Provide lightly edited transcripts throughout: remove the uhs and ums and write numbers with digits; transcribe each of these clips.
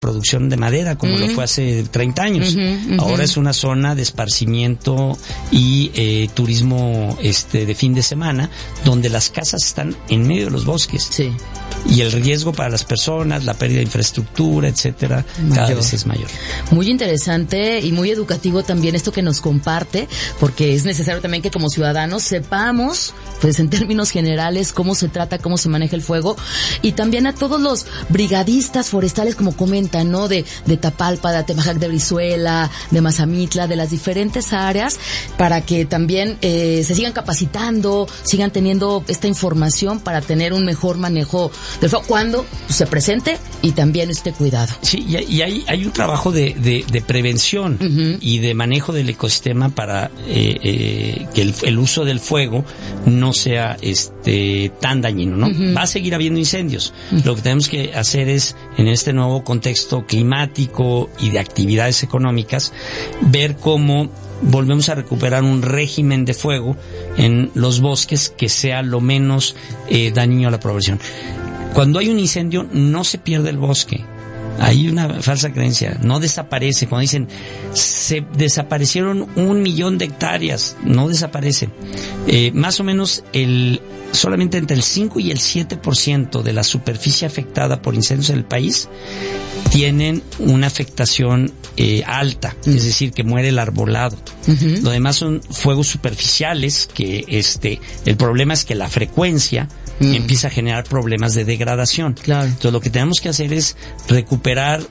producción de madera como lo fue hace 30 años. Ahora es una zona de esparcimiento y turismo de fin de semana, donde las casas están en medio de los bosques. Sí. Y el riesgo para las personas, la pérdida de infraestructura, etcétera, cada vez es mayor. Muy interesante y muy educativo también esto que nos comparte, porque es necesario también que como ciudadanos sepamos, pues en términos generales, cómo se trata, cómo se maneja el fuego, y también a todos los brigadistas forestales, como comentan, ¿no? De Tapalpa, de Atemajac de Brizuela, de Mazamitla, de las diferentes áreas, para que también se sigan capacitando, sigan teniendo esta información para tener un mejor manejo del fuego cuando se presente y también este cuidado. Sí, y hay un trabajo de prevención y de manejo del ecosistema para que el uso del fuego no sea tan dañino, ¿no? Va a seguir habiendo incendios. Lo que tenemos que hacer es, en este nuevo contexto climático y de actividades económicas, ver cómo volvemos a recuperar un régimen de fuego en los bosques que sea lo menos dañino a la población. Cuando hay un incendio no se pierde el bosque. Hay una falsa creencia, no desaparece. Cuando dicen se desaparecieron 1 millón de hectáreas, no desaparece. Más o menos solamente entre el 5 y el 7% de la superficie afectada por incendios en el país tienen una afectación alta, es decir, que muere el arbolado. Lo demás son fuegos superficiales que el problema es que la frecuencia empieza a generar problemas de degradación. Claro. Entonces lo que tenemos que hacer es recuperar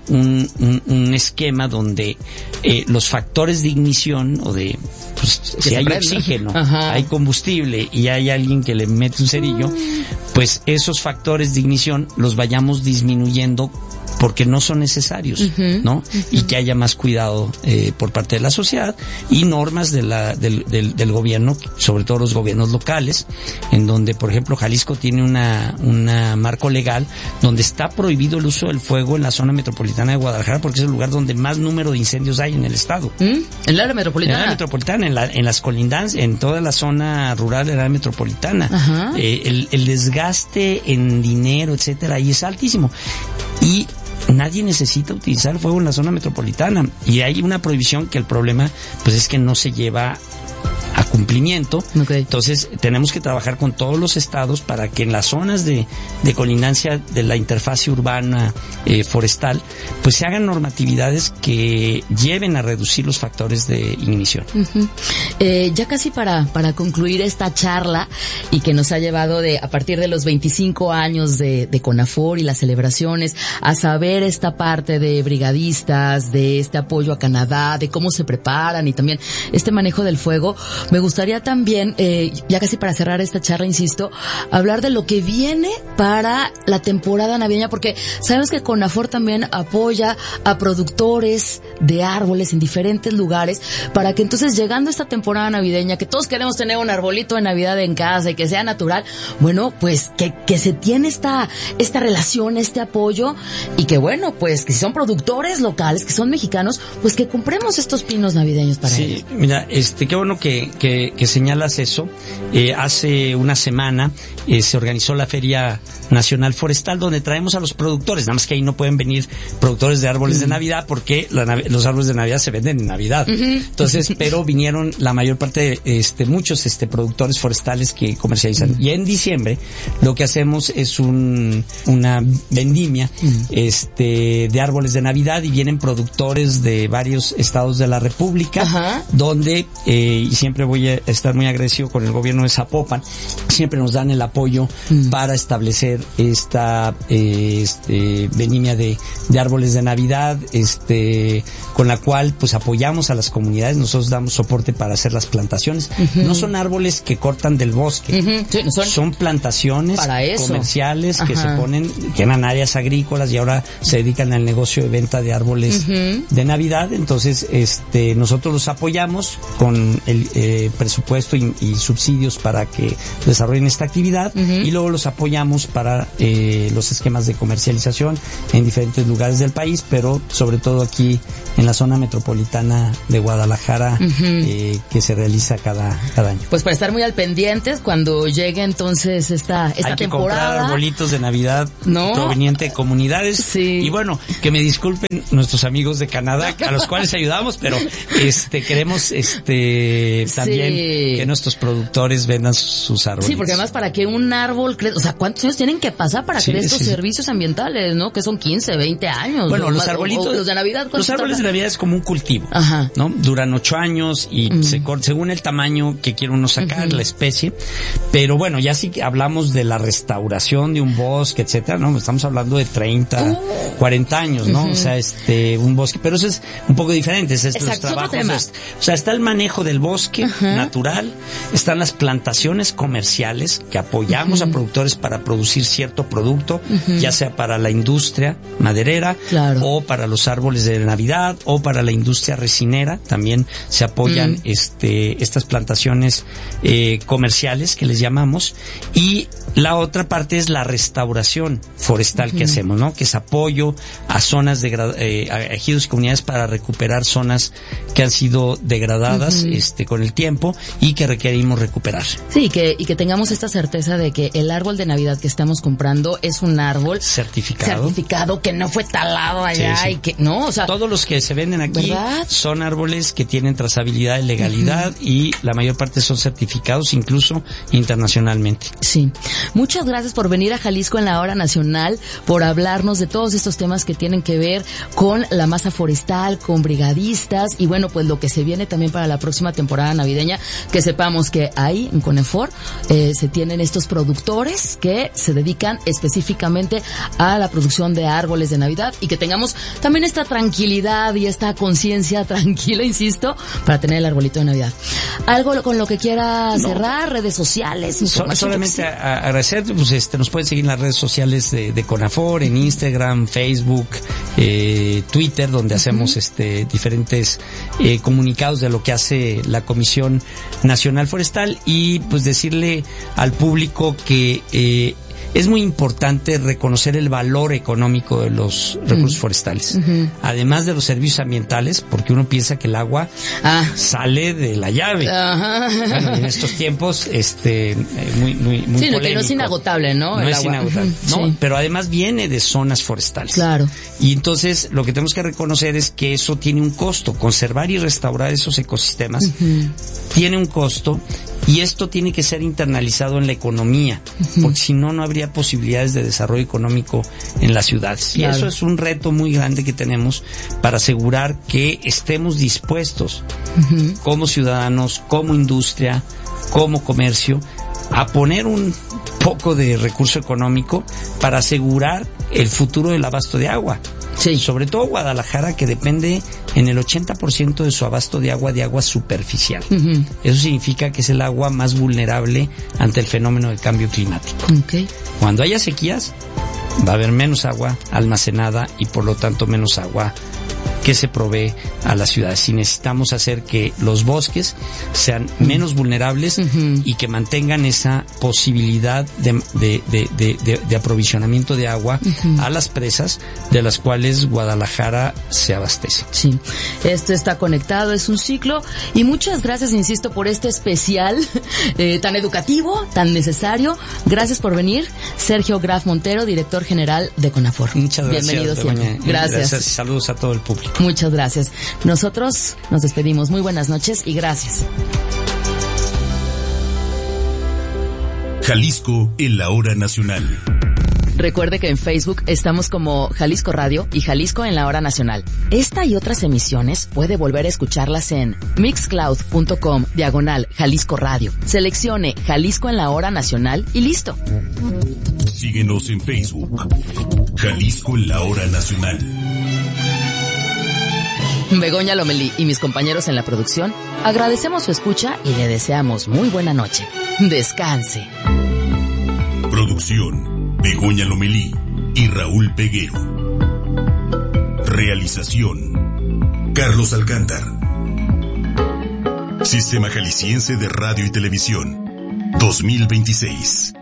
un esquema donde los factores de ignición o de si hay oxígeno, hay combustible y hay alguien que le mete un cerillo, pues esos factores de ignición los vayamos disminuyendo porque no son necesarios, ¿no? Y que haya más cuidado por parte de la sociedad y normas del gobierno, sobre todo los gobiernos locales, en donde, por ejemplo, Jalisco tiene una marco legal donde está prohibido el uso del fuego en la zona metropolitana de Guadalajara porque es el lugar donde más número de incendios hay en el estado. ¿En el área metropolitana? En el área metropolitana, en las colindancias, en toda la zona rural del área metropolitana. El desgaste en dinero, etcétera, ahí es altísimo. Y nadie necesita utilizar el fuego en la zona metropolitana y hay una prohibición que el problema pues es que no se lleva a cumplimiento. Entonces tenemos que trabajar con todos los estados para que en las zonas de colindancia de la interfase urbana forestal pues se hagan normatividades que lleven a reducir los factores de ignición. Ya casi para concluir esta charla y que nos ha llevado a partir de los 25 años de CONAFOR y las celebraciones a saber esta parte de brigadistas, de este apoyo a Canadá, de cómo se preparan y también este manejo del fuego. Me gustaría también, ya casi para cerrar esta charla, insisto, hablar de lo que viene para la temporada navideña, porque sabemos que CONAFOR también apoya a productores de árboles en diferentes lugares, para que entonces llegando esta temporada navideña, que todos queremos tener un arbolito de Navidad en casa y que sea natural, bueno, pues que se tiene esta relación, este apoyo, y que bueno, pues que si son productores locales, que son mexicanos, pues que compremos estos pinos navideños para ellos. Sí, mira, qué bueno que señalas eso. Hace una semana se organizó la Feria Nacional Forestal, donde traemos a los productores, nada más que ahí no pueden venir productores de árboles de Navidad porque los árboles de Navidad se venden en Navidad. Entonces, pero vinieron la mayor parte muchos productores forestales que comercializan. Y en diciembre lo que hacemos es una vendimia de árboles de Navidad y vienen productores de varios estados de la República, donde y siempre voy a estar muy agradecido con el gobierno de Zapopan, siempre nos dan el apoyo para establecer esta vendimia de árboles de Navidad, con la cual pues apoyamos a las comunidades. Nosotros damos soporte para hacer las plantaciones. No son árboles que cortan del bosque, sí, son plantaciones comerciales que se ponen, que eran áreas agrícolas y ahora se dedican al negocio de venta de árboles de Navidad. Entonces nosotros los apoyamos con el presupuesto y subsidios para que desarrollen esta actividad, y luego los apoyamos para los esquemas de comercialización en diferentes lugares del país, pero sobre todo aquí en la zona metropolitana de Guadalajara, que se realiza cada año. Pues para estar muy al pendientes cuando llegue entonces esta Hay que temporada. comprar arbolitos de Navidad proveniente de comunidades. Sí. Y bueno, que me disculpen nuestros amigos de Canadá, a los cuales ayudamos, pero queremos también que nuestros productores vendan sus árboles. Sí, porque además para que un árbol crezca, o sea, ¿cuántos años tienen que pasar para que estos servicios ambientales, ¿no? Que son 15, 20 años. Bueno, los arbolitos, los de Navidad, los árboles de Navidad es como un cultivo, ¿no? Duran 8 años y según el tamaño que quiere uno sacar, la especie. Pero bueno, ya sí que hablamos de la restauración de un bosque, etcétera, ¿no? Estamos hablando de 30, 40 años, ¿no? O sea, un bosque, pero eso es un poco diferente, ese es los trabajos. O sea, está el manejo del bosque natural, están las plantaciones comerciales que apoyamos a productores para producir cierto producto, ya sea para la industria maderera, o para los árboles de Navidad, o para la industria resinera, también se apoyan estas plantaciones comerciales que les llamamos, y la otra parte es la restauración forestal que hacemos, ¿no? Que es apoyo a zonas a ejidos y comunidades para recuperar zonas que han sido degradadas con el tiempo y que requerimos recuperar. Sí, y que tengamos esta certeza de que el árbol de Navidad que estamos comprando es un árbol certificado que no fue talado allá y que no, o sea, todos los que se venden aquí son árboles que tienen trazabilidad y legalidad y la mayor parte son certificados incluso internacionalmente. Sí. Muchas gracias por venir a Jalisco en la Hora Nacional, por hablarnos de todos estos temas que tienen que ver con la masa forestal, con brigadistas y bueno, pues lo que se viene también para la próxima temporada navideña, que sepamos que ahí en Conafor se tienen estos productores que se dedican específicamente a la producción de árboles de Navidad y que tengamos también esta tranquilidad y esta conciencia tranquila, insisto, para tener el arbolito de Navidad. ¿Algo con lo que quiera cerrar? Redes sociales, solamente agradecer, pues nos pueden seguir en las redes sociales de Conafor, en Instagram, Facebook, Twitter, donde hacemos diferentes comunicados de lo que hace la Comisión Nacional Forestal, y pues decirle al público que es muy importante reconocer el valor económico de los recursos forestales, además de los servicios ambientales, porque uno piensa que el agua sale de la llave. Bueno, en estos tiempos, muy polémico. Que no es inagotable, ¿no? No es inagotable, ¿no? Pero además viene de zonas forestales. Claro. Y entonces, lo que tenemos que reconocer es que eso tiene un costo. Conservar y restaurar esos ecosistemas tiene un costo, y esto tiene que ser internalizado en la economía, porque si no, no habría posibilidades de desarrollo económico en las ciudades. Claro. Y eso es un reto muy grande que tenemos para asegurar que estemos dispuestos como ciudadanos, como industria, como comercio, a poner un poco de recurso económico para asegurar el futuro del abasto de agua. Sí. Sobre todo Guadalajara, que depende en el 80% de su abasto de agua superficial. Eso significa que es el agua más vulnerable ante el fenómeno de cambio climático. Cuando haya sequías, va a haber menos agua almacenada y por lo tanto menos agua que se provee a las ciudades. Y necesitamos hacer que los bosques sean menos vulnerables y que mantengan esa posibilidad de aprovisionamiento de agua a las presas de las cuales Guadalajara se abastece. Sí, esto está conectado, es un ciclo, y muchas gracias, insisto, por este especial tan educativo, tan necesario. Gracias por venir, Sergio Graf Montero, director general de Conafor. Muchas gracias. Bienvenido siempre. Gracias. Y saludos a todo el público. Muchas gracias. Nosotros nos despedimos. Muy buenas noches y gracias. Jalisco en la Hora Nacional. Recuerde que en Facebook estamos como Jalisco Radio y Jalisco en la Hora Nacional. Esta y otras emisiones puede volver a escucharlas en mixcloud.com/Jalisco Radio. Seleccione Jalisco en la Hora Nacional y listo. Síguenos en Facebook. Jalisco en la Hora Nacional. Begoña Lomelí y mis compañeros en la producción agradecemos su escucha y le deseamos muy buena noche. Descanse. Producción: Begoña Lomelí y Raúl Peguero. Realización: Carlos Alcántar. Sistema Jalisciense de Radio y Televisión, 2026.